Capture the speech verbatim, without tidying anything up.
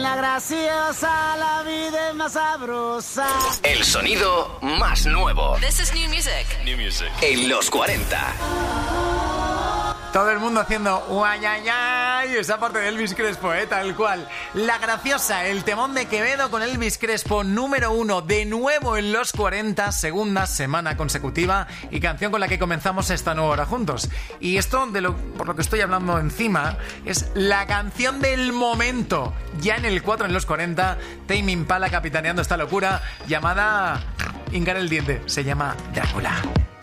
la graciosa, la vida es más sabrosa. El sonido más nuevo. This is new music. New music. En los cuarenta. Todo el mundo haciendo guayayay, esa parte de Elvis Crespo, ¿eh? Tal cual. La graciosa, el temón de Quevedo con Elvis Crespo, número uno, de nuevo en los cuarenta, segunda semana consecutiva y canción con la que comenzamos esta nueva hora juntos. Y esto, de lo, por lo que estoy hablando encima, es la canción del momento. Ya en el cuatro en los cuarenta, Tame Impala capitaneando esta locura llamada Hincar el diente. Se llama Drácula.